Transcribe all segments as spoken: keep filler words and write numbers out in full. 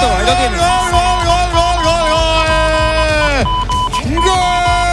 minuto. Ahí lo tienes. ¡Gol, gol, gol, gol, gol, gol! ¡Gol!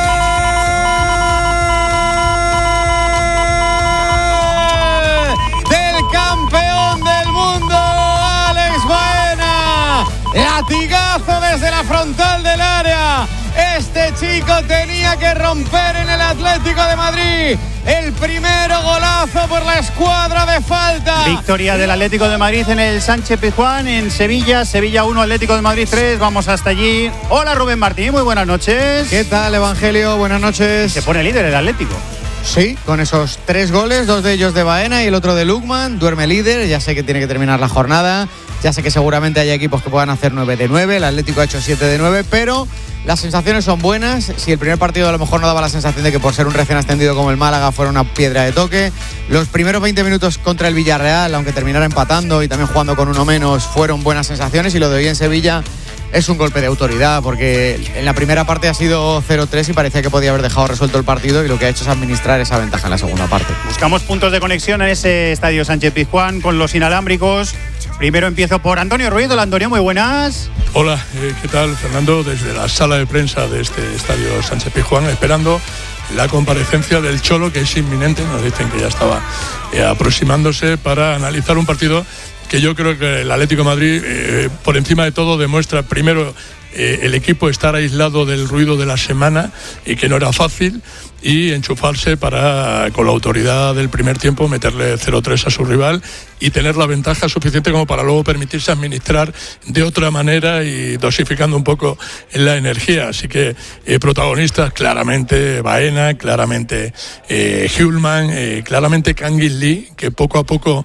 Del campeón del mundo, Alex Baena. Latigazo desde la frontal del área. Este chico tenía que romper en el Atlético de Madrid. El primero golazo por la escuadra de falta. Victoria del Atlético de Madrid en el Sánchez-Pizjuán, en Sevilla. Sevilla uno, Atlético de Madrid tres. Vamos hasta allí. Hola, Rubén Martín, muy buenas noches. ¿Qué tal, Evangelio? Buenas noches. Se pone líder el Atlético. Sí, con esos tres goles, dos de ellos de Baena y el otro de Lukman. Duerme líder, ya sé que tiene que terminar la jornada. Ya sé que seguramente hay equipos que puedan hacer nueve de nueve. El Atlético ha hecho siete de nueve, pero las sensaciones son buenas. Si el primer partido a lo mejor no daba la sensación de que por ser un recién ascendido como el Málaga fuera una piedra de toque, los primeros veinte minutos contra el Villarreal, aunque terminara empatando y también jugando con uno menos, fueron buenas sensaciones. Y lo de hoy en Sevilla es un golpe de autoridad, porque en la primera parte ha sido cero tres y parecía que podía haber dejado resuelto el partido, y lo que ha hecho es administrar esa ventaja en la segunda parte. Buscamos puntos de conexión en ese estadio Sánchez-Pizjuán con los inalámbricos. Primero empiezo por Antonio Ruiz. Hola, Antonio, muy buenas. Hola, eh, ¿qué tal, Fernando? Desde la sala de prensa de este estadio Sánchez-Pizjuán, esperando la comparecencia del Cholo, que es inminente. Nos dicen que ya estaba eh, aproximándose para analizar un partido que yo creo que el Atlético de Madrid, eh, por encima de todo, demuestra primero eh, el equipo estar aislado del ruido de la semana, y que no era fácil, y enchufarse para, con la autoridad del primer tiempo, meterle cero tres a su rival y tener la ventaja suficiente como para luego permitirse administrar de otra manera y dosificando un poco la energía. Así que eh, protagonistas claramente Baena, claramente eh, Hjulmand, eh, claramente Kangin Lee, que poco a poco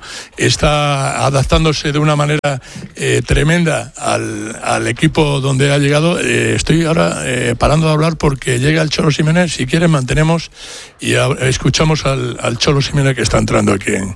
está adaptándose de una manera eh, tremenda al, al equipo donde ha llegado. Eh, estoy ahora eh, parando de hablar porque llega el Cholo Simeone. Si quieren, mantenemos y a, escuchamos al, al Cholo Simeone, que está entrando aquí en,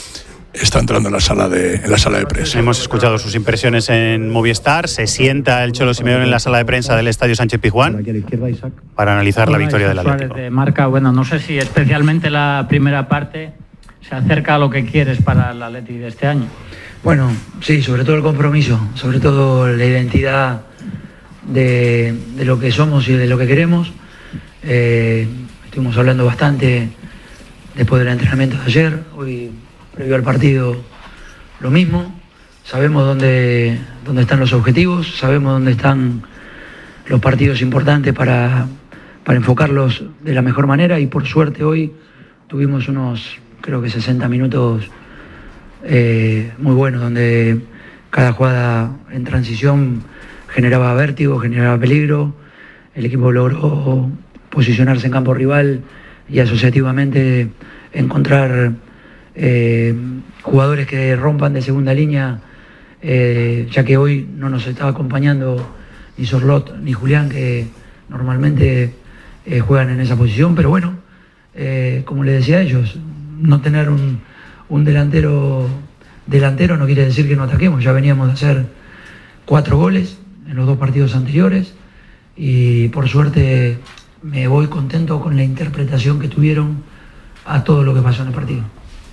está entrando en la sala de en la sala de prensa. Hemos escuchado sus impresiones en Movistar. Se sienta el Cholo Simeone en la sala de prensa del estadio Sánchez-Pizjuán para analizar la victoria del Atlético. De marca, bueno, no sé si especialmente la primera parte se acerca a lo que quieres para el Atlético de este año. Bueno, sí, sobre todo el compromiso, sobre todo la identidad de, de lo que somos y de lo que queremos. Eh, estuvimos hablando bastante después del entrenamiento de ayer. Hoy, previo al partido, lo mismo. Sabemos dónde, dónde están los objetivos, sabemos dónde están los partidos importantes para, para enfocarlos de la mejor manera, y por suerte hoy tuvimos unos, creo que sesenta minutos eh, muy buenos, donde cada jugada en transición generaba vértigo, generaba peligro. El equipo logró posicionarse en campo rival y asociativamente encontrar eh, jugadores que rompan de segunda línea, eh, ya que hoy no nos estaba acompañando ni Sorlot ni Julián, que normalmente eh, juegan en esa posición. Pero bueno, eh, como les decía a ellos, no tener un, un delantero delantero no quiere decir que no ataquemos. Ya veníamos de hacer cuatro goles en los dos partidos anteriores, y por suerte me voy contento con la interpretación que tuvieron a todo lo que pasó en el partido.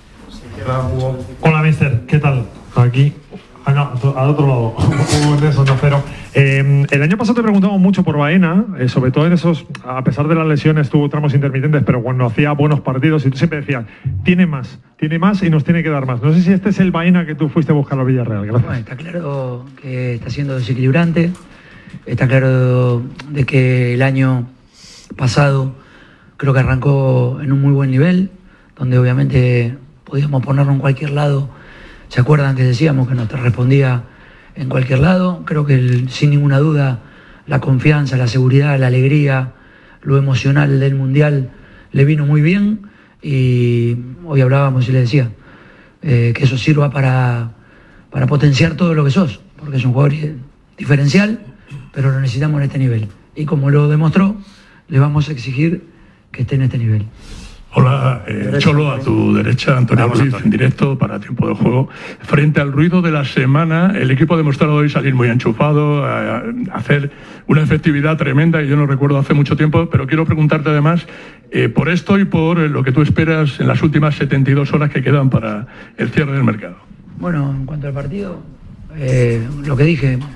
Hola, mister, ¿qué tal? Aquí, ah, no, al otro lado, un eso, no, pero eh, el año pasado te preguntamos mucho por Baena, eh, sobre todo en esos, a pesar de las lesiones, tuvo tramos intermitentes, pero cuando hacía buenos partidos, y tú siempre decías, tiene más, tiene más y nos tiene que dar más. No sé si este es el Baena que tú fuiste a buscar al Villarreal. Gracias. Bueno, está claro que está siendo desequilibrante, está claro de que el año pasado creo que arrancó en un muy buen nivel, donde obviamente podíamos ponerlo en cualquier lado. ¿Se acuerdan que decíamos que nos respondía en cualquier lado? Creo que el, sin ninguna duda, la confianza, la seguridad, la alegría, lo emocional del Mundial le vino muy bien, y hoy hablábamos y le decía eh, que eso sirva para, para potenciar todo lo que sos, porque es un jugador diferencial, pero lo necesitamos en este nivel, y como lo demostró, le vamos a exigir que esté en este nivel. Hola, eh, Cholo, a tu derecha, Antonio Vamos, Ruiz, Antonio. En directo para Tiempo de Juego. Frente al ruido de la semana, el equipo ha demostrado hoy salir muy enchufado, a, a hacer una efectividad tremenda, y yo no recuerdo hace mucho tiempo, pero quiero preguntarte además eh, por esto y por lo que tú esperas en las últimas setenta y dos horas que quedan para el cierre del mercado. Bueno, en cuanto al partido, eh, lo que dije,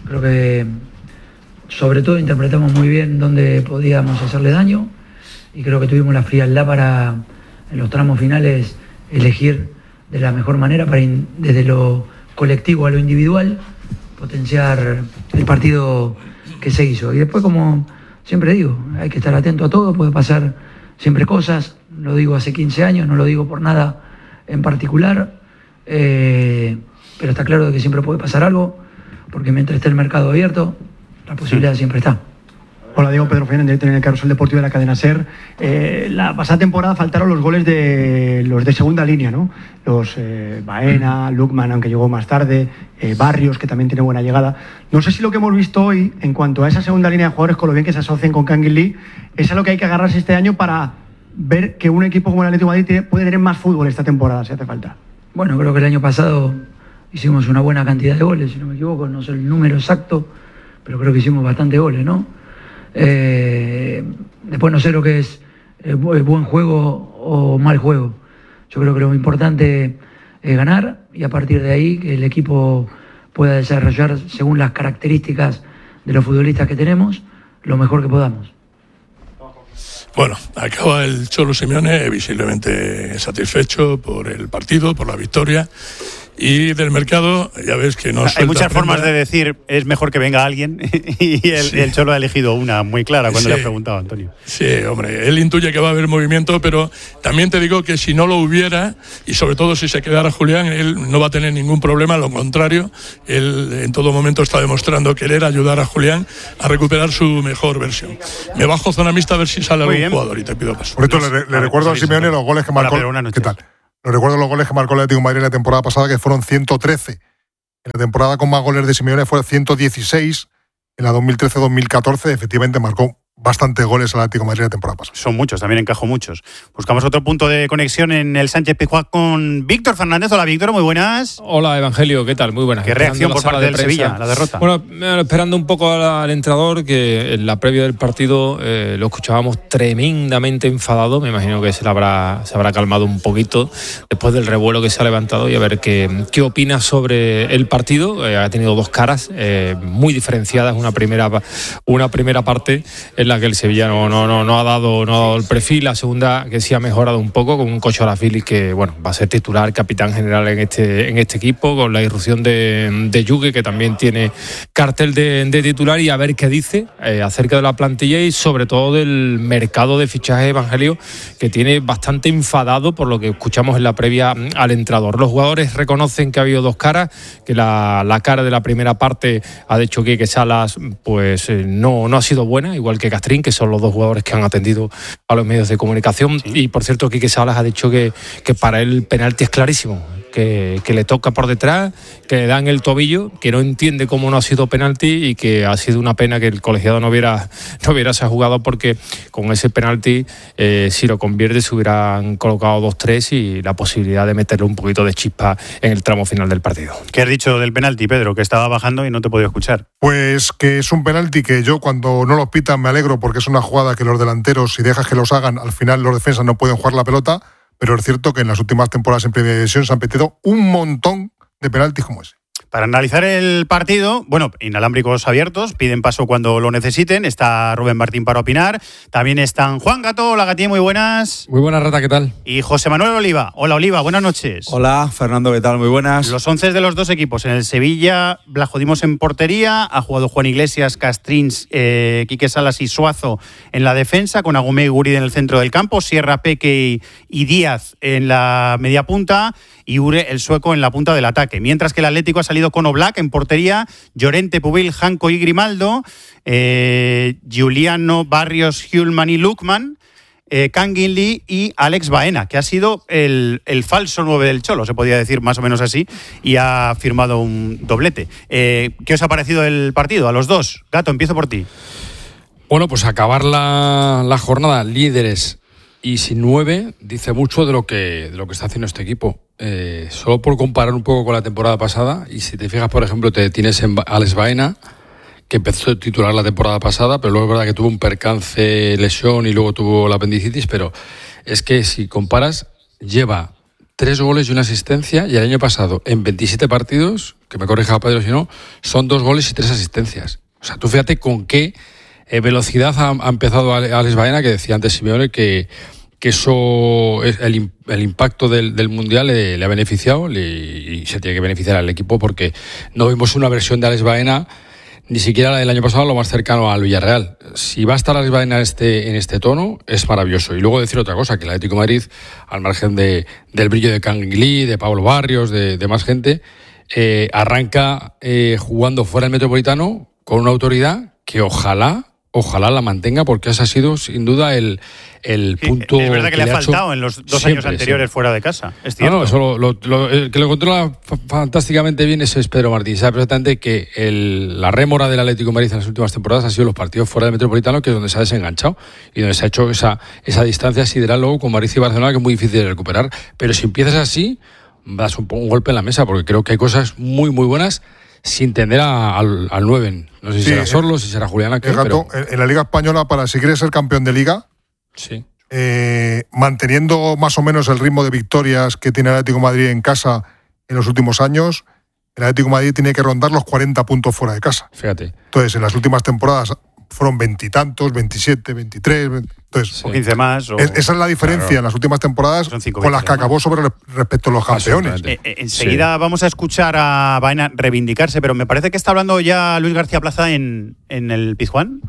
Creo que sobre todo interpretamos muy bien dónde podíamos hacerle daño y creo que tuvimos la frialdad para en los tramos finales elegir de la mejor manera para in, desde lo colectivo a lo individual potenciar el partido que se hizo. Y después, como siempre digo, hay que estar atento a todo, puede pasar siempre cosas, lo digo hace quince años, no lo digo por nada en particular, eh, pero está claro de que siempre puede pasar algo, porque mientras esté el mercado abierto, la posibilidad siempre está. Hola, Diego Pedro Fernández, en el Carrusel Deportivo de la cadena SER. Eh, la pasada temporada faltaron los goles de los de segunda línea, ¿no? Los eh, Baena, Lukman, aunque llegó más tarde, eh, Barrios, que también tiene buena llegada. No sé si lo que hemos visto hoy, en cuanto a esa segunda línea de jugadores, con lo bien que se asocian con Kangin Lee, es a lo que hay que agarrarse este año para ver que un equipo como el Atlético de Madrid puede tener más fútbol esta temporada, si hace falta. Bueno, creo que el año pasado hicimos una buena cantidad de goles, si no me equivoco, no sé el número exacto, pero creo que hicimos bastantes goles, ¿no? Eh, después no sé lo que es eh, buen juego o mal juego. Yo creo que lo importante es ganar y a partir de ahí que el equipo pueda desarrollar según las características de los futbolistas que tenemos lo mejor que podamos. Bueno, acaba el Cholo Simeone visiblemente satisfecho por el partido, por la victoria. Y del mercado, ya ves que no hay muchas formas de decir es mejor que venga alguien y el, sí. el Cholo ha elegido una muy clara cuando sí. le ha preguntado a Antonio. Sí, hombre, él intuye que va a haber movimiento, pero también te digo que si no lo hubiera, y sobre todo si se quedara Julián, él no va a tener ningún problema, lo contrario, él en todo momento está demostrando querer ayudar a Julián a recuperar su mejor versión. Me bajo zona mixta a ver si sale muy algún bien. jugador y te pido paso. Por esto le, le recuerdo a Simeone los goles que marcó. Hola, ¿qué tal? No recuerdo los goles que marcó el Atlético de Madrid en la temporada pasada, que fueron ciento trece. En la temporada con más goles de Simeone fue ciento dieciséis. En la dos mil trece dos mil catorce, efectivamente, marcó bastantes goles al Atlético de Madrid la temporada pasada. Son muchos, también encajó muchos. Buscamos otro punto de conexión en el Sánchez Pizjuán con Víctor Fernández. Hola, Víctor, muy buenas. Hola, Evangelio, ¿qué tal? Muy buenas. ¿Qué reacción por parte del Sevilla, la derrota? Bueno, esperando un poco al entrenador, que en la previa del partido eh, lo escuchábamos tremendamente enfadado. Me imagino que se le habrá, se habrá calmado un poquito después del revuelo que se ha levantado y a ver qué, qué opina sobre el partido. Eh, ha tenido dos caras eh, muy diferenciadas. Una primera, una primera parte en la que el Sevilla no, no, no, no, ha dado, no ha dado el perfil, la segunda que sí ha mejorado un poco con un Cocho Arafili que bueno, va a ser titular, capitán general en este, en este equipo, con la irrupción de, de Yugue, que también tiene cartel de, de titular, y a ver qué dice eh, acerca de la plantilla y sobre todo del mercado de fichaje, Evangelio, que tiene bastante enfadado por lo que escuchamos en la previa al entrenador. Los jugadores reconocen que ha habido dos caras, que la, la cara de la primera parte ha dicho que, que Salas pues eh, no, no ha sido buena, igual que Castrín, que son los dos jugadores que han atendido a los medios de comunicación. Sí. Y por cierto, Quique Salas ha dicho que, que para él el penalti es clarísimo, que, que le toca por detrás, que le dan el tobillo, que no entiende cómo no ha sido penalti y que ha sido una pena que el colegiado no hubiera, no hubiera se ha jugado, porque con ese penalti, eh, si lo convierte, se hubieran colocado dos tres y la posibilidad de meterle un poquito de chispa en el tramo final del partido. ¿Qué has dicho del penalti, Pedro? Que estaba bajando y no te he podido escuchar. Pues que es un penalti que yo, cuando no lo pitan, me alegro, porque es una jugada que los delanteros, si dejas que los hagan, al final los defensas no pueden jugar la pelota, pero es cierto que en las últimas temporadas en Primera División se han metido un montón de penaltis como ese. Para analizar el partido, bueno, inalámbricos abiertos, piden paso cuando lo necesiten. Está Rubén Martín para opinar. También están Juan Gato. Hola, Gatí, muy buenas. Muy buenas, Rata, ¿qué tal? Y José Manuel Oliva. Hola, Oliva, buenas noches. Hola, Fernando, ¿qué tal? Muy buenas. Los once de los dos equipos. En el Sevilla, Blajodimos en portería. Ha jugado Juan Iglesias, Castrins, eh, Quique Salas y Suazo en la defensa, con Agumé y Guridi en el centro del campo. Sierra, Peque y Díaz en la media punta. Y Ure, el sueco, en la punta del ataque. Mientras que el Atlético ha salido con Oblak en portería, Llorente, Pubil, Janco y Grimaldo, eh, Giuliano, Barrios, Hjulman y Lukman, eh, Kangin Lee y Alex Baena, que ha sido el, el falso nueve del Cholo, se podía decir más o menos así, y ha firmado un doblete. Eh, ¿Qué os ha parecido el partido a los dos? Gato, empiezo por ti. Bueno, pues acabar la, la jornada líderes y sin nueve dice mucho de lo que, de lo que está haciendo este equipo. Eh, solo por comparar un poco con la temporada pasada, y si te fijas, por ejemplo, te tienes en Alex Baena, que empezó a titular la temporada pasada, pero luego es verdad que tuvo un percance, lesión, y luego tuvo la apendicitis, pero es que si comparas, lleva tres goles y una asistencia, y el año pasado, en veintisiete partidos, que me corrija Pedro si no, son dos goles y tres asistencias. O sea, tú fíjate con qué eh, velocidad ha, ha empezado Alex Baena, que decía antes Simeone que, que eso, el, el impacto del, del Mundial le, le ha beneficiado le, y se tiene que beneficiar al equipo, porque no vimos una versión de Alex Baena, ni siquiera la del año pasado, lo más cercano al Villarreal. Si va a estar Alex Baena en este, en este tono, es maravilloso. Y luego decir otra cosa, que el Atlético de Madrid, al margen de, del brillo de Canguilí, de Pablo Barrios, de, de más gente, eh, arranca eh, jugando fuera del Metropolitano con una autoridad que ojalá, ojalá la mantenga, porque ese ha sido sin duda el, el sí, punto. Es verdad que, que le ha le faltado hecho en los dos siempre, años anteriores siempre. fuera de casa. Es cierto. No, no, eso lo, lo, lo, el que lo controla fantásticamente bien es Pedro Martín. Sabe perfectamente que el, la rémora del Atlético de Madrid en las últimas temporadas ha sido los partidos fuera del Metropolitano, que es donde se ha desenganchado y donde se ha hecho esa, esa distancia sideral luego con Madrid y Barcelona, que es muy difícil de recuperar. Pero si empiezas así, das un, un golpe en la mesa, porque creo que hay cosas muy, muy buenas sin tender a, al, al nueve. No sé si sí, será Sorlo, si será Julián Aquel, pero... En la Liga Española, para si quieres ser campeón de Liga, sí. eh, manteniendo más o menos el ritmo de victorias que tiene el Atlético de Madrid en casa en los últimos años, el Atlético de Madrid tiene que rondar los cuarenta puntos fuera de casa. Fíjate. Entonces, en las últimas temporadas fueron veintitantos, veintisiete, veintitrés. Entonces, sí. o quince más. O... Es, esa es la diferencia claro. en las últimas temporadas con las que acabó sobre respecto a los campeones. Eh, eh, enseguida sí. vamos a escuchar a Baena reivindicarse, pero me parece que está hablando ya Luis García Plaza en, en el Pizjuán.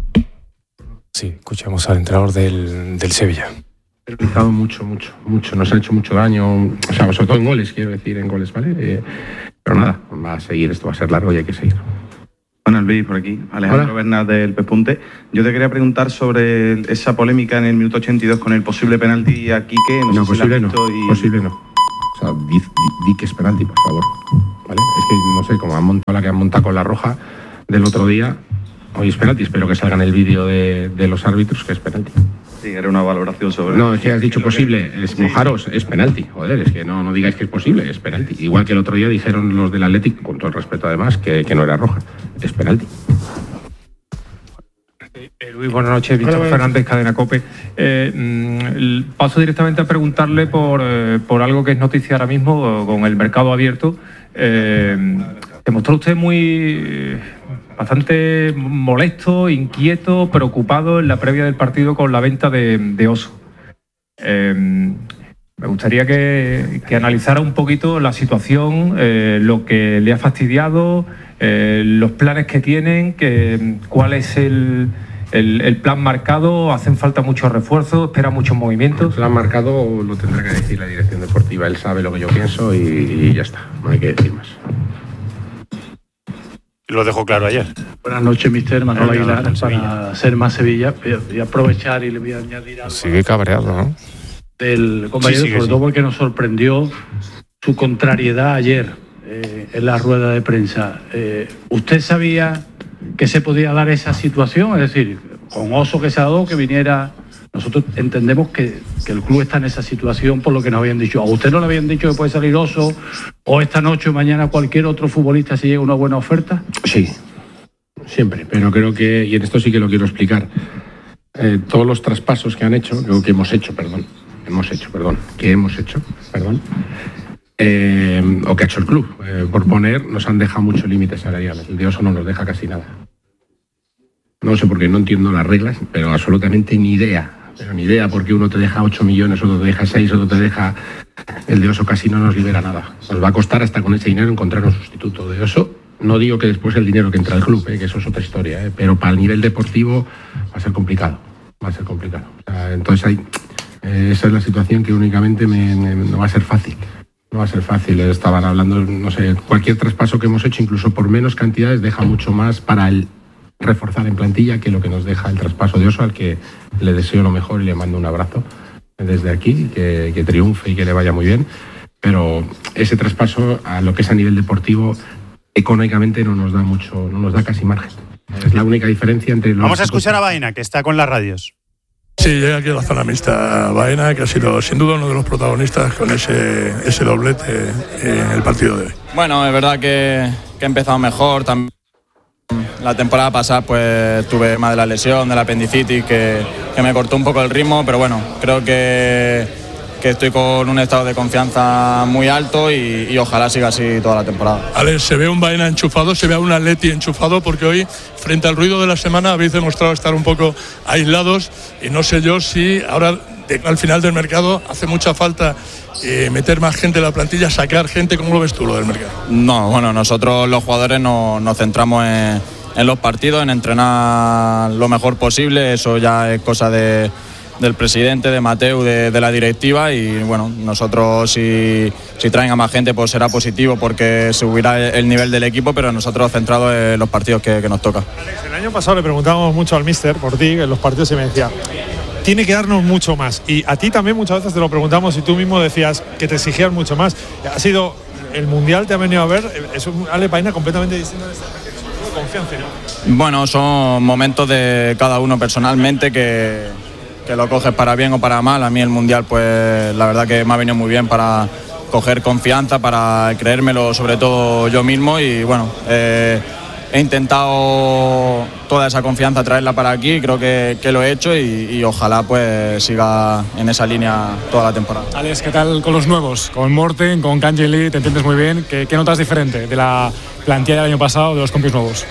Sí, escuchamos al entrenador del, del Sevilla. Ha realizado mucho, mucho, mucho. Nos ha hecho mucho daño, o sea, sobre todo en goles, quiero decir, en goles, ¿vale? Eh, pero nada, va a seguir, esto va a ser largo y hay que seguir. Buenas, Luis, por aquí. Alejandro Bernal del Pespunte. Yo te quería preguntar sobre esa polémica en el minuto ochenta y dos con el posible penalti a Quique. No, no sé posible si no, y... posible no. O sea, di, di, di que es penalti, por favor. ¿Vale? Es que, no sé, como han montado la que han montado con la roja del otro día, hoy es penalti. Espero que salga en el vídeo de, de los árbitros que es penalti. Sí, era una valoración sobre... No, es que has dicho posible, es sí. mojaros, es penalti. Joder, es que no, no digáis que es posible, es penalti. Igual que el otro día dijeron los del Athletic, con todo el respeto además, que, que no era roja. Es penalti. Eh, Luis, buenas noches. Víctor Hola, Fernández, Cadena COPE. Eh, paso directamente a preguntarle por, eh, por algo que es noticia ahora mismo, con el mercado abierto. Eh, se mostró usted muy... bastante molesto, inquieto, preocupado en la previa del partido con la venta de, de Oso. Eh, me gustaría que, que analizara un poquito la situación, eh, lo que le ha fastidiado, eh, los planes que tienen, que, cuál es el, el, el plan marcado, hacen falta muchos refuerzos, espera muchos movimientos. El plan marcado lo tendrá que decir la dirección deportiva, él sabe lo que yo pienso y, y ya está, no hay que decir más. Lo dejó claro ayer. Buenas noches, mister Manuel Aguilar, para ser más Sevilla. Voy a aprovechar y le voy a añadir algo. Sigue cabreado, ¿no? Del compañero, sí, sobre sí. todo porque nos sorprendió su contrariedad ayer eh, en la rueda de prensa. Eh, ¿Usted sabía que se podía dar esa situación? Es decir, con Oso que se ha dado, que viniera... Nosotros entendemos que, que el club está en esa situación por lo que nos habían dicho. ¿A usted no le habían dicho que puede salir Oso o esta noche o mañana cualquier otro futbolista si llega una buena oferta? Sí, siempre. Pero creo que, y en esto sí que lo quiero explicar, eh, todos los traspasos que han hecho, creo que hemos hecho, perdón, hemos hecho, perdón, que hemos hecho, perdón, eh, o que ha hecho el club, eh, por poner, nos han dejado muchos límites salariales. El de Oso no nos deja casi nada. No sé por qué, no entiendo las reglas, pero absolutamente ni idea. Pero ni idea porque uno te deja ocho millones, otro te deja seis, otro te deja... El de Oso casi no nos libera nada. Nos va a costar hasta con ese dinero encontrar un sustituto de Oso. No digo que después el dinero que entra al club, eh, que eso es otra historia, eh, pero para el nivel deportivo va a ser complicado. Va a ser complicado. O sea, entonces hay, eh, esa es la situación que únicamente me, me, no va a ser fácil. No va a ser fácil. Estaban hablando, no sé, cualquier traspaso que hemos hecho, incluso por menos cantidades, deja mucho más para el reforzar en plantilla que lo que nos deja el traspaso de Oso, al que le deseo lo mejor y le mando un abrazo desde aquí, que, que triunfe y que le vaya muy bien, pero ese traspaso a lo que es a nivel deportivo económicamente no nos da mucho, no nos da casi margen. Es la única diferencia entre los... Vamos a escuchar a Baena, que está con las radios. Sí, llega aquí a la zona mixta Baena, que ha sido sin duda uno de los protagonistas con ese, ese doblete en el partido de hoy. Bueno, es verdad que, que he empezado mejor también. La temporada pasada pues tuve más de la lesión, de la apendicitis, que, que me cortó un poco el ritmo, pero bueno, creo que, que estoy con un estado de confianza muy alto y, y ojalá siga así toda la temporada. Alex, se ve un Baena enchufado, se ve a un Atleti enchufado, porque hoy, frente al ruido de la semana, habéis demostrado estar un poco aislados y no sé yo si ahora, de, al final del mercado, hace mucha falta eh, meter más gente en la plantilla, sacar gente. ¿Cómo lo ves tú, lo del mercado? No, bueno, nosotros los jugadores no, nos centramos en, en los partidos, en entrenar lo mejor posible, eso ya es cosa de... del presidente, de Mateu, de, de la directiva, y bueno, nosotros si, si traen a más gente pues será positivo porque subirá el nivel del equipo, pero nosotros centrados en los partidos que, que nos toca. Alex, el año pasado le preguntábamos mucho al míster por ti en los partidos y me decía, tiene que darnos mucho más, y a ti también muchas veces te lo preguntamos y tú mismo decías que te exigías mucho más. Ha sido el Mundial, te ha venido a ver, es un Alex Baena completamente distinto de confianza, ¿no? Bueno, son momentos de cada uno personalmente que que lo coges para bien o para mal. A mí el Mundial, pues la verdad que me ha venido muy bien para coger confianza, para creérmelo sobre todo yo mismo, y bueno, eh, he intentado toda esa confianza traerla para aquí, creo que, que lo he hecho y, y ojalá pues siga en esa línea toda la temporada. Alex, ¿qué tal con los nuevos? Con Morten, con Kangin Lee, te entiendes muy bien. ¿Qué, qué notas diferente de la plantilla del año pasado, de los compis nuevos?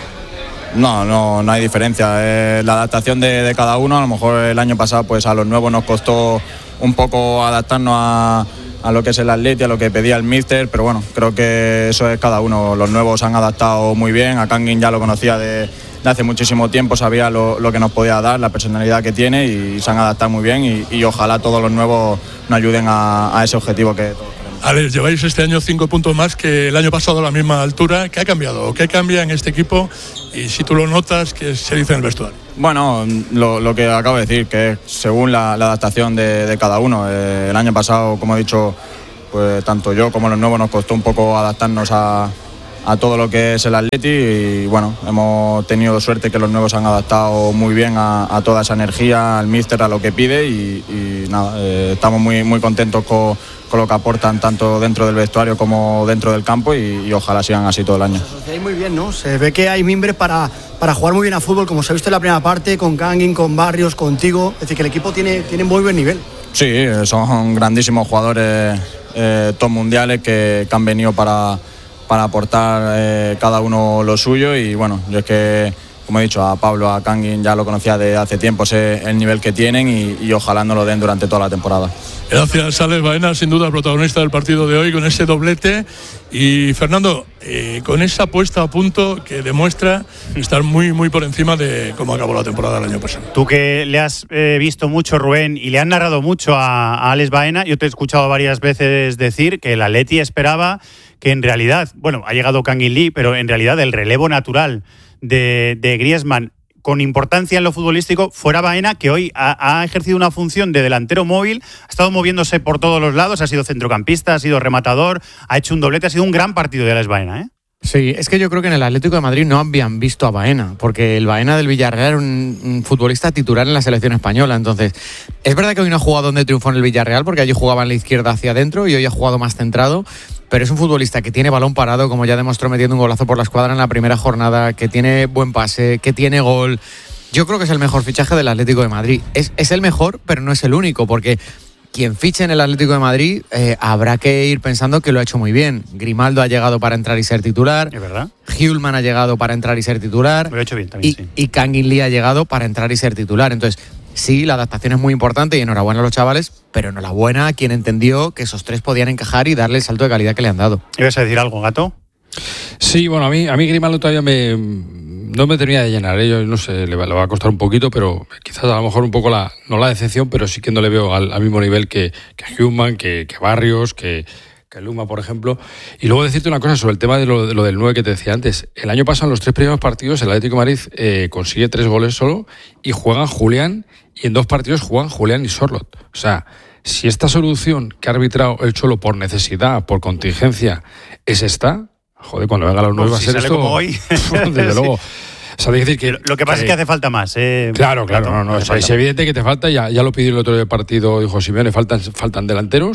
No, no, no hay diferencia. Eh, la adaptación de, de cada uno. A lo mejor el año pasado pues a los nuevos nos costó un poco adaptarnos a, a lo que es el Atleti, a lo que pedía el míster, pero bueno, creo que eso es cada uno. Los nuevos se han adaptado muy bien. A Kangin ya lo conocía de, de hace muchísimo tiempo, sabía lo, lo que nos podía dar, la personalidad que tiene, y se han adaptado muy bien, y, y ojalá todos los nuevos nos ayuden a, a ese objetivo que todos. Alex, lleváis este año cinco puntos más que el año pasado a la misma altura. ¿Qué ha cambiado? ¿Qué cambia en este equipo? Y si tú lo notas, ¿qué se dice en el vestuario? Bueno, lo, lo que acabo de decir, que es según la, la adaptación de, de cada uno. Eh, el año pasado, como he dicho, pues tanto yo como los nuevos nos costó un poco adaptarnos a, a todo lo que es el Atleti, y bueno, hemos tenido suerte que los nuevos se han adaptado muy bien a, a toda esa energía, al míster, a lo que pide, y, y nada, eh, estamos muy, muy contentos con, con lo que aportan tanto dentro del vestuario como dentro del campo, y, y ojalá sigan así todo el año. Se asociáis muy bien, ¿no? Se ve que hay mimbres para, para jugar muy bien a fútbol, como se ha visto en la primera parte, con Kangin, con Barrios, contigo. Es decir, que el equipo tiene, tiene muy buen nivel. Sí, son grandísimos jugadores, eh, top mundiales que, que han venido para, para aportar eh, cada uno lo suyo, y bueno, yo es que, como he dicho, a Pablo, a Kangin ya lo conocía de hace tiempo, sé el nivel que tienen, y, y ojalá nos lo den durante toda la temporada. Gracias, Alex Baena, sin duda protagonista del partido de hoy con ese doblete. Y Fernando, eh, con esa puesta a punto que demuestra estar muy muy por encima de cómo acabó la temporada del año pasado. Tú que le has eh, visto mucho, Rubén, y le han narrado mucho a, a Alex Baena, yo te he escuchado varias veces decir que el Atleti esperaba que en realidad, bueno, ha llegado Kangin Lee, pero en realidad el relevo natural de, de Griezmann con importancia en lo futbolístico fuera Baena, que hoy ha, ha ejercido una función de delantero móvil, ha estado moviéndose por todos los lados, ha sido centrocampista, ha sido rematador, ha hecho un doblete, ha sido un gran partido de Alex Baena, ¿eh? Sí, es que yo creo que en el Atlético de Madrid no habían visto a Baena, porque el Baena del Villarreal era un, un futbolista titular en la selección española. Entonces, es verdad que hoy no ha jugado donde triunfó en el Villarreal, porque allí jugaba en la izquierda hacia adentro y hoy ha jugado más centrado, pero es un futbolista que tiene balón parado, como ya demostró metiendo un golazo por la escuadra en la primera jornada, que tiene buen pase, que tiene gol. Yo creo que es el mejor fichaje del Atlético de Madrid. Es, es el mejor, pero no es el único, porque quien fiche en el Atlético de Madrid eh, habrá que ir pensando que lo ha hecho muy bien. Grimaldo ha llegado para entrar y ser titular. Es verdad. Hjulman ha llegado para entrar y ser titular. Lo ha hecho bien también, y, sí. Y Kangin Lee ha llegado para entrar y ser titular. Entonces, sí, la adaptación es muy importante y enhorabuena a los chavales, pero enhorabuena a quien entendió que esos tres podían encajar y darle el salto de calidad que le han dado. ¿Ibas a decir algo, Gato? Sí, bueno, a mí, a mí Grimaldo todavía me, no me termina de llenar. ¿eh? Yo no sé, le va, le va a costar un poquito, pero quizás a lo mejor un poco la, no la decepción, pero sí que no le veo al, al mismo nivel que, que Hjulman, que, que Barrios, que, que Luma, por ejemplo. Y luego decirte una cosa sobre el tema de lo, de lo del nueve que te decía antes. El año pasado, en los tres primeros partidos, el Atlético de Madrid eh, consigue tres goles solo y juegan Julián, y en dos partidos juegan Julián y Sorloth. O sea, si esta solución que ha arbitrado el Cholo por necesidad, por contingencia, es esta, joder, cuando venga los nueve pues va a ser si esto. Como hoy. Desde luego. O sea, decir que, lo que pasa que, es que hace falta más. Eh, claro, claro, no, no, es, es evidente que te falta, ya, ya lo pidió el otro día del partido, dijo Simeone, faltan, faltan delanteros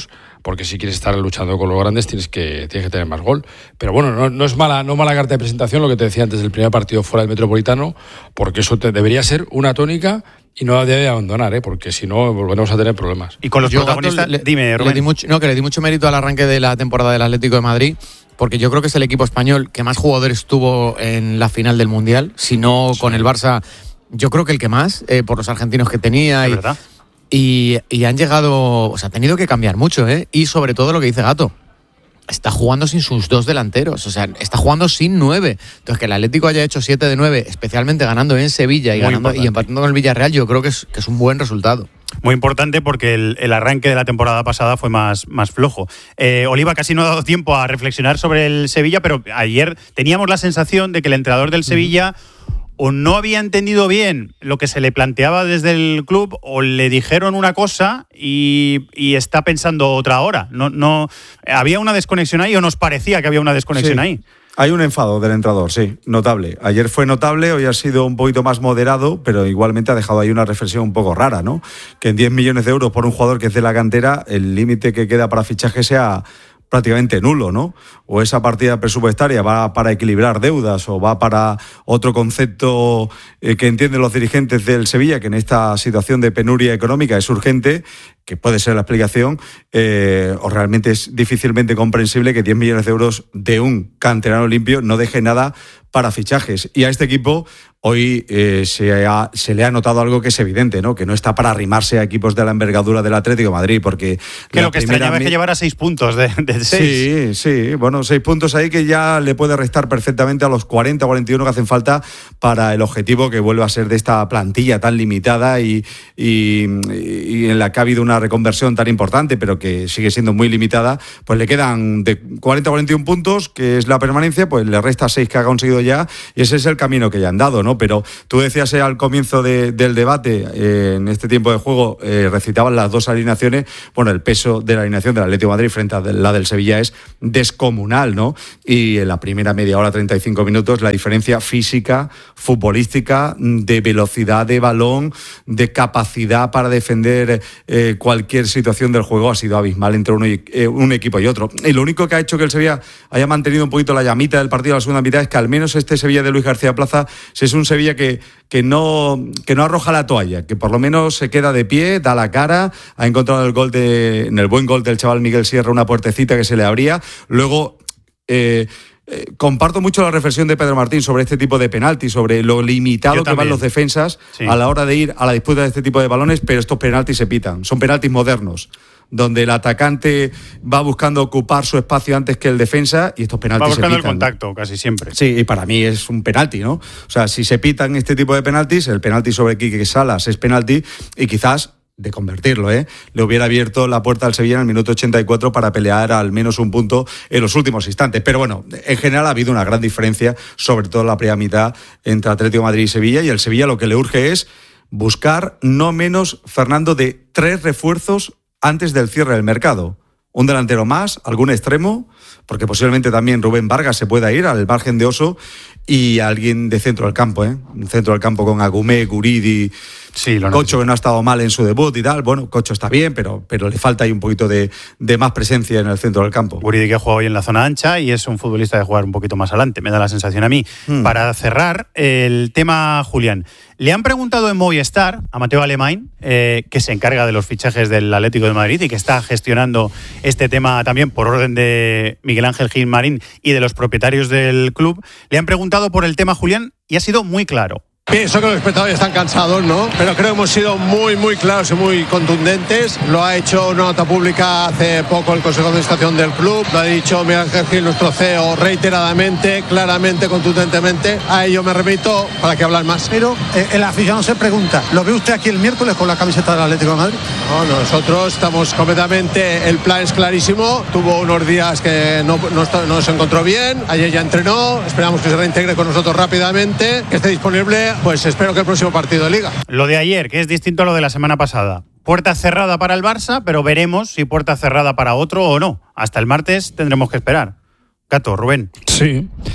porque si quieres estar luchando con los grandes tienes que, tienes que tener más gol. Pero bueno, no, no es mala, no mala carta de presentación lo que te decía antes del primer partido fuera del Metropolitano, porque eso te debería ser una tónica y no la debe abandonar, ¿eh? Porque si no volveremos a tener problemas. Y con los Yo, protagonistas, le, dime, Rubén. Le di mucho, no, que le di mucho mérito al arranque de la temporada del Atlético de Madrid, porque yo creo que es el equipo español que más jugadores tuvo en la final del Mundial, si no sí. con el Barça, yo creo que el que más, eh, por los argentinos que tenía. ¿Es y, verdad? Y, y han llegado, o sea, ha tenido que cambiar mucho, ¿eh? Y sobre todo lo que dice Gato, está jugando sin sus dos delanteros, o sea, está jugando sin nueve. Entonces, que el Atlético haya hecho siete de nueve, especialmente ganando en Sevilla y, ganando, y empatando con el Villarreal, yo creo que es, que es un buen resultado. Muy importante porque el, el arranque de la temporada pasada fue más, más flojo. Eh, Oliva casi no ha dado tiempo a reflexionar sobre el Sevilla, pero ayer teníamos la sensación de que el entrenador del Sevilla o no había entendido bien lo que se le planteaba desde el club o le dijeron una cosa y, y está pensando otra ahora. No, no, ¿había una desconexión ahí o nos parecía que había una desconexión sí. ahí? Hay un enfado del entrenador, sí, notable. Ayer fue notable, hoy ha sido un poquito más moderado, pero igualmente ha dejado ahí una reflexión un poco rara, ¿no? Que en diez millones de euros por un jugador que es de la cantera, el límite que queda para fichaje sea prácticamente nulo, ¿no? O esa partida presupuestaria va para equilibrar deudas o va para otro concepto eh, que entienden los dirigentes del Sevilla, que en esta situación de penuria económica es urgente, que puede ser la explicación, eh, o realmente es difícilmente comprensible que diez millones de euros de un canterano limpio no deje nada para fichajes. Y a este equipo hoy eh, se, ha, se le ha notado algo que es evidente, ¿no? Que no está para arrimarse a equipos de la envergadura del Atlético de Madrid, porque... Que lo que extrañaba es que llevara seis puntos de, de Sí, seis. sí, bueno, seis puntos ahí que ya le puede restar perfectamente a los cuarenta o cuarenta y uno que hacen falta para el objetivo que vuelve a ser de esta plantilla tan limitada y, y, y en la que ha habido una reconversión tan importante, pero que sigue siendo muy limitada. Pues le quedan de cuarenta a cuarenta y uno puntos, que es la permanencia, pues le resta seis que ha conseguido ya, y ese es el camino que ya han dado, ¿no? Pero tú decías eh, al comienzo de, del debate, eh, en este tiempo de juego, eh, recitaban las dos alineaciones. Bueno, el peso de la alineación del Atlético de Madrid frente a la del Sevilla es descomunal, ¿no? Y en la primera media hora, treinta y cinco minutos, la diferencia física, futbolística, de velocidad de balón, de capacidad para defender eh, cualquier situación del juego ha sido abismal entre uno y, eh, un equipo y otro. Y lo único que ha hecho que el Sevilla haya mantenido un poquito la llamita del partido a la segunda mitad es que al menos este Sevilla de Luis García Plaza es un Sevilla que, que, no, que no arroja la toalla, que por lo menos se queda de pie, da la cara, ha encontrado el gol de, en el buen gol del chaval Miguel Sierra una puertecita que se le abría. Luego... Eh, Eh, comparto mucho la reflexión de Pedro Martín sobre este tipo de penaltis, sobre lo limitado que van los defensas sí. a la hora de ir a la disputa de este tipo de balones, pero estos penaltis se pitan, son penaltis modernos, donde el atacante va buscando ocupar su espacio antes que el defensa y estos penaltis se pitan. Va buscando el contacto, ¿no? Casi siempre. Sí, y para mí es un penalti, ¿no? O sea, si se pitan este tipo de penaltis, el penalti sobre Quique Salas es penalti y quizás... de convertirlo, ¿eh? Le hubiera abierto la puerta al Sevilla en el minuto ochenta y cuatro para pelear al menos un punto en los últimos instantes. Pero bueno, en general ha habido una gran diferencia, sobre todo en la primera mitad, entre Atlético de Madrid y Sevilla, y el Sevilla lo que le urge es buscar no menos, Fernando, de tres refuerzos antes del cierre del mercado. Un delantero más, algún extremo, porque posiblemente también Rubén Vargas se pueda ir al margen de Oso, y alguien de centro del campo, ¿eh? Un centro del campo con Agumé, Guridi, sí, lo Cocho, que no ha estado mal en su debut y tal. Bueno, Cocho está bien, pero, pero le falta ahí un poquito de, de más presencia en el centro del campo. Guridi, que juega hoy en la zona ancha y es un futbolista de jugar un poquito más adelante, me da la sensación a mí. Hmm. Para cerrar el tema, Julián, le han preguntado en Movistar a Mateo Alemany, eh, que se encarga de los fichajes del Atlético de Madrid y que está gestionando este tema también por orden de Miguel Ángel Gil Marín y de los propietarios del club. Le han preguntado por el tema, Julián, y ha sido muy claro. Pienso que los espectadores están cansados, ¿no? Pero creo que hemos sido muy, muy claros y muy contundentes. Lo ha hecho una nota pública hace poco el Consejo de Administración del club. Lo ha dicho Miguel Ángel Gil, nuestro C E O, reiteradamente, claramente, contundentemente. A ello me remito para que hablar más. Pero eh, el aficionado se pregunta, ¿lo ve usted aquí el miércoles con la camiseta del Atlético de Madrid? No, nosotros estamos completamente... El plan es clarísimo. Tuvo unos días que no, no, no se encontró bien. Ayer ya entrenó. Esperamos que se reintegre con nosotros rápidamente, que esté disponible. Pues espero que el próximo partido de Liga. Lo de ayer, que es distinto a lo de la semana pasada. Puerta cerrada para el Barça, pero veremos si puerta cerrada para otro o no. Hasta el martes tendremos que esperar. Gato, Rubén. Sí.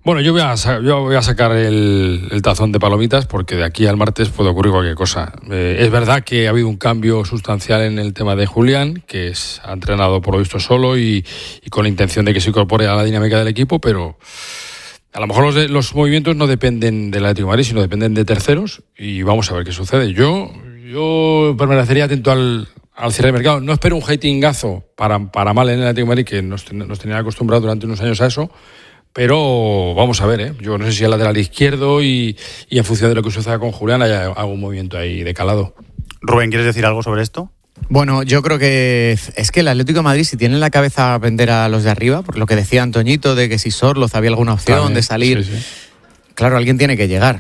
Bueno, yo voy a, yo voy a sacar el, el tazón de palomitas porque de aquí al martes puede ocurrir cualquier cosa. Eh, es verdad que ha habido un cambio sustancial en el tema de Julián, que es, ha entrenado por lo visto solo y, y con la intención de que se incorpore a la dinámica del equipo, pero a lo mejor los, los movimientos no dependen del Atlético de Madrid, sino dependen de terceros y vamos a ver qué sucede. Yo, yo permanecería atento al, al cierre de mercado. No espero un hatingazo para, para mal en el Atlético de Madrid, que nos, nos tenía acostumbrados durante unos años a eso. Pero vamos a ver, ¿eh? Yo no sé si al lateral izquierdo y, y en función de lo que suceda con Julián haya algún movimiento ahí de calado. Rubén, ¿quieres decir algo sobre esto? Bueno, yo creo que es que el Atlético de Madrid, si tiene en la cabeza vender a los de arriba, por lo que decía Antoñito, de que si Sorloz había alguna opción También, de salir, sí, sí. Claro, alguien tiene que llegar.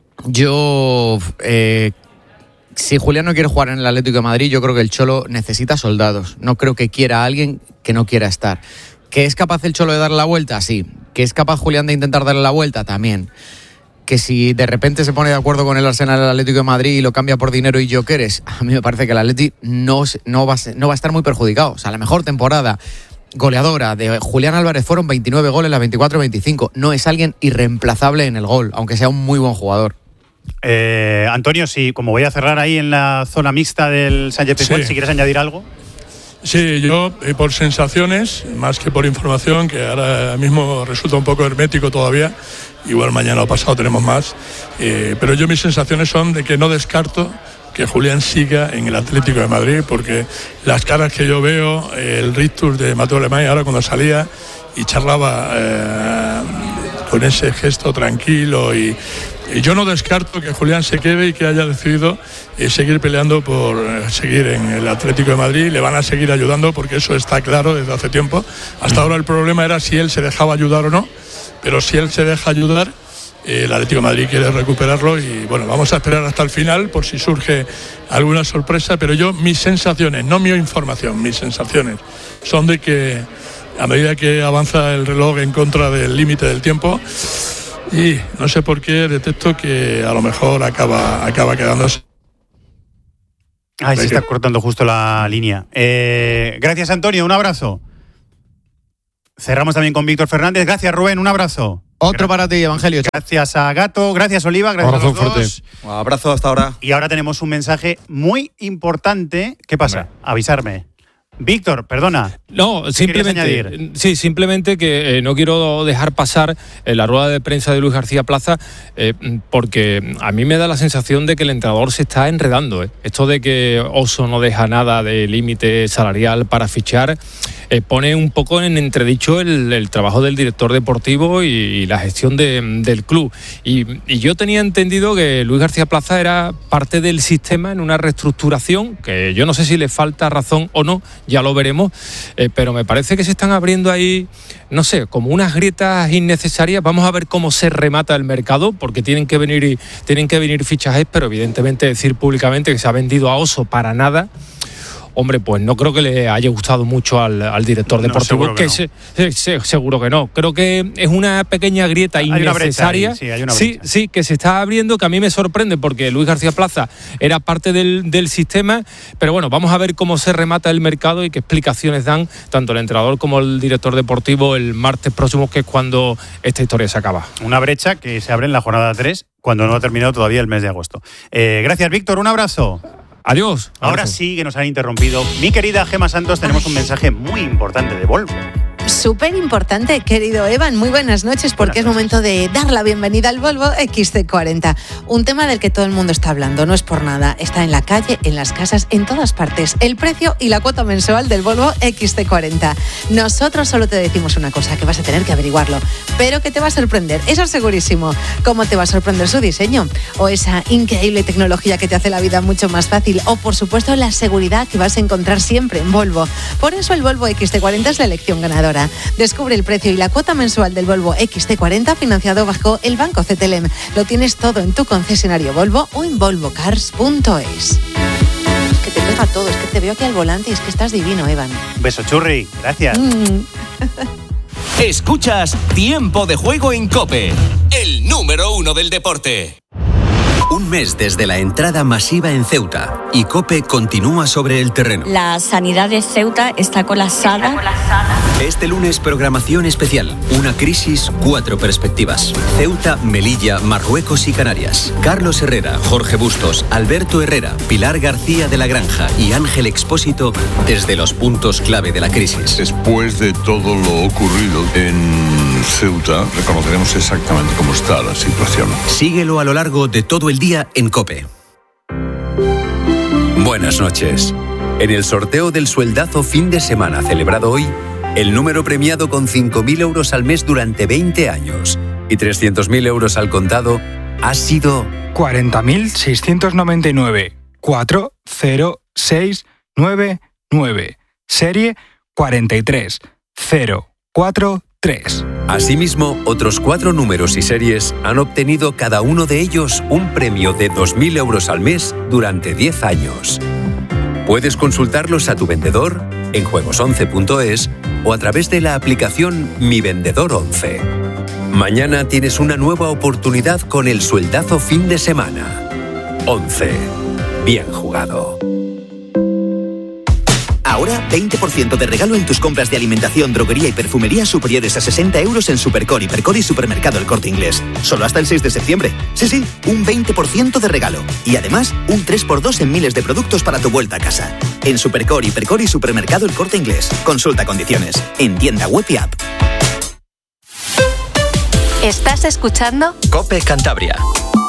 Yo, eh, si Julián no quiere jugar en el Atlético de Madrid, yo creo que el Cholo necesita soldados. No creo que quiera a alguien que no quiera estar. ¿Que es capaz el Cholo de darle la vuelta? Sí. ¿Que es capaz Julián de intentar darle la vuelta? También. Que si de repente se pone de acuerdo con el Arsenal del Atlético de Madrid y lo cambia por dinero y Jokeres, a mí me parece que el Atleti no, no, va a ser, no va a estar muy perjudicado. O sea, la mejor temporada goleadora de Julián Álvarez fueron veintinueve goles, las veinticuatro veinticinco. No es alguien irreemplazable en el gol, aunque sea un muy buen jugador. Eh, Antonio, sí, como voy a cerrar ahí en la zona mixta del Sánchez-Pizjuán, sí. Si quieres añadir algo. Sí, yo eh, por sensaciones, más que por información, que ahora mismo resulta un poco hermético todavía, igual mañana o pasado tenemos más, eh, pero yo mis sensaciones son de que no descarto que Julián siga en el Atlético de Madrid, porque las caras que yo veo, eh, el rictus de Mateo Alemán ahora cuando salía y charlaba eh, con ese gesto tranquilo y... Y yo no descarto que Julián se quede y que haya decidido eh, seguir peleando por eh, seguir en el Atlético de Madrid. Le van a seguir ayudando porque eso está claro desde hace tiempo. Hasta ahora el problema era si él se dejaba ayudar o no, pero si él se deja ayudar, eh, el Atlético de Madrid quiere recuperarlo y bueno, vamos a esperar hasta el final por si surge alguna sorpresa, pero yo mis sensaciones, no mi información, mis sensaciones son de que a medida que avanza el reloj en contra del límite del tiempo, y no sé por qué detecto que a lo mejor acaba, acaba quedándose. Ay, se está cortando justo la línea. Eh, gracias, Antonio, un abrazo. Cerramos también con Víctor Fernández. Gracias, Rubén, un abrazo. Otro para ti, Evangelio. Gracias a Gato, gracias, Oliva, gracias abrazo a los fuerte. dos. Un abrazo hasta ahora. Y ahora tenemos un mensaje muy importante. ¿Qué pasa? Hombre. Avisarme. Víctor, perdona. No, simplemente, sí, simplemente que eh, no quiero dejar pasar eh, la rueda de prensa de Luis García Plaza eh, porque a mí me da la sensación de que el entrenador se está enredando. Eh. Esto de que Oso no deja nada de límite salarial para fichar eh, pone un poco en entredicho el, el trabajo del director deportivo y, y la gestión de, del club. Y, y yo tenía entendido que Luis García Plaza era parte del sistema en una reestructuración que yo no sé si le falta razón o no, ya lo veremos, eh, pero me parece que se están abriendo ahí, no sé, como unas grietas innecesarias. Vamos a ver cómo se remata el mercado, porque tienen que venir, tienen que venir fichajes, pero evidentemente decir públicamente que se ha vendido a Oso para nada, hombre, pues no creo que le haya gustado mucho al, al director deportivo. No, seguro que, que no. se, se, seguro que no. Creo que es una pequeña grieta hay innecesaria. Una brecha ahí, sí, hay una sí, sí, que se está abriendo, que a mí me sorprende porque Luis García Plaza era parte del, del sistema, pero bueno, vamos a ver cómo se remata el mercado y qué explicaciones dan tanto el entrenador como el director deportivo el martes próximo, que es cuando esta historia se acaba. Una brecha que se abre en la jornada tres, cuando no ha terminado todavía el mes de agosto. Eh, gracias, Víctor, un abrazo. Adiós. Ahora sí que nos han interrumpido. Mi querida Gema Santos, tenemos un mensaje muy importante de Volvo. Súper importante, querido Evan. Muy buenas noches, porque buenas noches. Es momento de dar la bienvenida al Volvo equis ce cuarenta. Un tema del que todo el mundo está hablando, no es por nada. Está en la calle, en las casas, en todas partes. El precio y la cuota mensual del Volvo equis ce cuarenta. Nosotros solo te decimos una cosa, que vas a tener que averiguarlo, pero que te va a sorprender, eso es segurísimo. ¿Cómo te va a sorprender su diseño? O esa increíble tecnología que te hace la vida mucho más fácil. O, por supuesto, la seguridad que vas a encontrar siempre en Volvo. Por eso el Volvo equis ce cuarenta es la elección ganadora. Descubre el precio y la cuota mensual del Volvo equis ce cuarenta financiado bajo el Banco C T L M. Lo tienes todo en tu concesionario Volvo o en volvo cars punto es. Es que te pega todo, es que te veo aquí al volante y es que estás divino, Evan. Beso churri, gracias. Mm. Escuchas Tiempo de Juego en COPE, el número uno del deporte. Un mes desde la entrada masiva en Ceuta y COPE continúa sobre el terreno. La sanidad de Ceuta está colapsada. Este lunes, programación especial. Una crisis, cuatro perspectivas. Ceuta, Melilla, Marruecos y Canarias. Carlos Herrera, Jorge Bustos, Alberto Herrera, Pilar García de la Granja y Ángel Expósito desde los puntos clave de la crisis. Después de todo lo ocurrido en Ceuta, reconoceremos exactamente cómo está la situación. Síguelo a lo largo de todo el día en COPE. Buenas noches. En el sorteo del sueldazo fin de semana celebrado hoy, el número premiado con cinco mil euros al mes durante veinte años y trescientos mil euros al contado ha sido cuarenta mil seiscientos noventa y nueve, cuatro cero seis nueve nueve, serie cuarenta y tres cero cuatro tres. Asimismo, otros cuatro números y series han obtenido cada uno de ellos un premio de dos mil euros al mes durante diez años. Puedes consultarlos a tu vendedor en juegos once punto es o a través de la aplicación Mi Vendedor once. Mañana tienes una nueva oportunidad con el sueldazo fin de semana. once. Bien jugado. Ahora, veinte por ciento de regalo en tus compras de alimentación, droguería y perfumería superiores a sesenta euros en Supercore, Hipercore y Supermercado El Corte Inglés. Solo hasta el seis de septiembre. Sí, sí, un veinte por ciento de regalo. Y además, un tres por dos en miles de productos para tu vuelta a casa. En Supercore, Hipercore y Supermercado El Corte Inglés. Consulta condiciones. En tienda web y app. ¿Estás escuchando? COPE Cantabria.